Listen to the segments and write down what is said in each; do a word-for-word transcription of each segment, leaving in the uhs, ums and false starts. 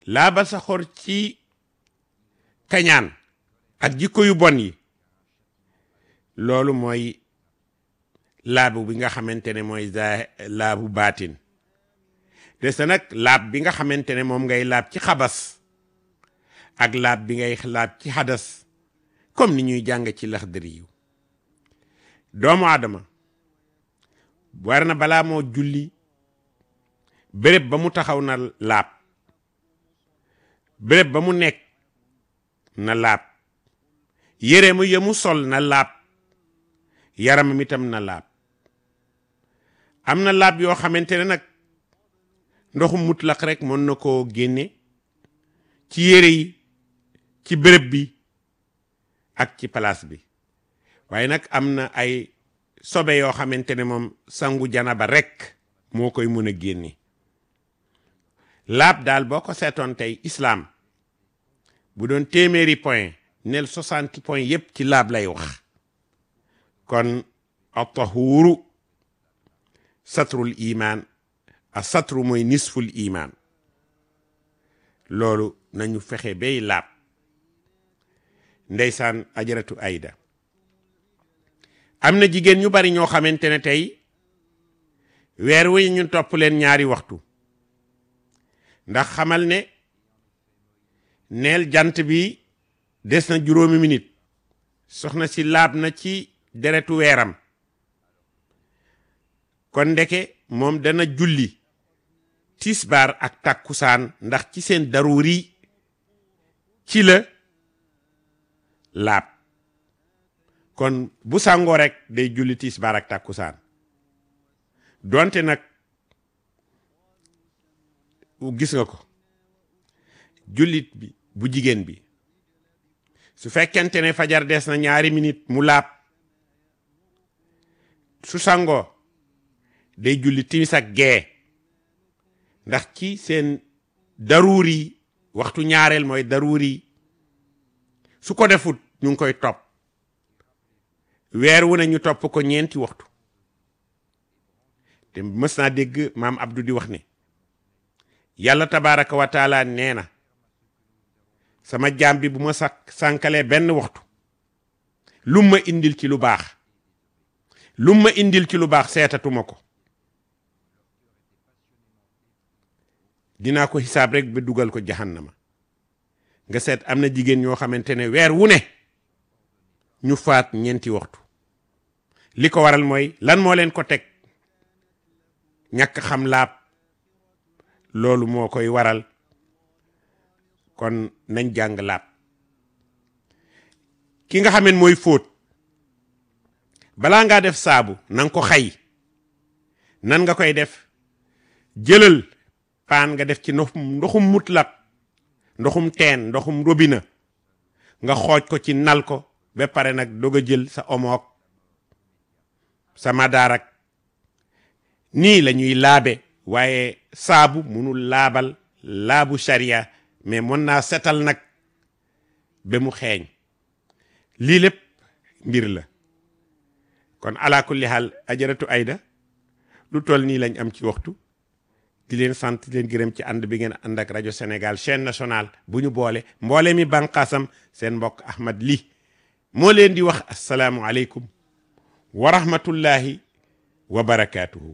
laabal sa xol ci kañaan ak jikko yu bon yi loolu mooy laabu bi nga xamante ne mooy za laabu baatin des na nag laab bi nga xamante ne moom ngay laab ci xabas ak laab bi ngay laab ci xadas comme ni ñuy jàng ci Laxdari yu doomu aadama war na balaa moo julli béréb ba mu taxaw na laab béréb ba mu nekk na laab yére mu yemu sol na laab yaramam itam na laab am na laab yoo xamante ne nag ndoxu mutlaq rek mën na koo génne ci yére yi ci béréb bi ak ci place bi waaye nag am na ay sobe yoo xamante ne moom sangu janaba rek moo koy mën a génne laab daal boo ko seetoon tey islam bu doon téeméeri point nel soixante point yépp ci laab lay wax kon at-tahuuru satrul iman a satru mooy nisful iman loolu nañu fexe bay laab ndeysaan ajaratu ayda am na jigéen ñu bari ñoo xamante ne tey weer wi ñu topp leen ñaari waxtu ndax xamal ne neel jant bi des na juróomi minute soxna si laab na ci deretu weeram kon ndeke moom dana julli tisbaar ak takkusaan ndax ci seen daruri ci la laab kon bu sàngoo rek day julli tisbaar ak takkusaan donte nag gis nga ko jullit bi bu jigéen bi su fekkente ne fajar des na ñaari minute mu laab su sàngoo day julli timis ak gee ndax ci seen daruri waxtu ñaareel mooy daruri su ko defut ñu ngi koy topp weer wu ne ñu topp ko ñeenti waxtu te mës naa dégg maam Abdou di wax ne yàlla tabaraka wa taala nee na sama jaam bi bu ma sak sànkalee benn waxtu lu ma indil ci lu baax lu ma indil ci lu baax seetatuma ko dinaa ko xisaab rek ba dugal ko jahannama nga seet am na jigéen ñoo xamante ne weer wu ne ñu faat ñeenti waxtu li ko waral mooy lan moo leen ko teg ñàkk xam laab loolu moo koy waral kon nañ jàng laab ki nga xameen mooy fóot balaa ngaa def saabu na nga ko xay nan nga koy def jëlal paan nga def ci ndoxum ndoxum mutlaq ndoxum teen ndoxum robinet nga xooj ko ci nal ko ba pare nag doog a jël sa omook sa madaarak nii la ñuy laabe waaye saabu munul laabal laabu sharia mais mën naa setal nag ba mu xeeñ lii lépp mbir la kon ala kulli haal ajaratu ayda lu toll nii lañ am ci waxtu di leen sant di leen gërëm ci ànd bi ngeen ànd ak rajo Sénégal chaîne nationale bu ñu boole mboole mi bànqaasam seen mbokk Ahmad Ly moo leen di wax assalaamu aleykum wa rahmatullahi wa barakaatuhu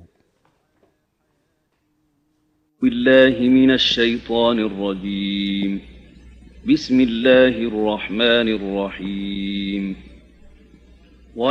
billahi minash shaytanir rajim bismillahir rahmanir rahim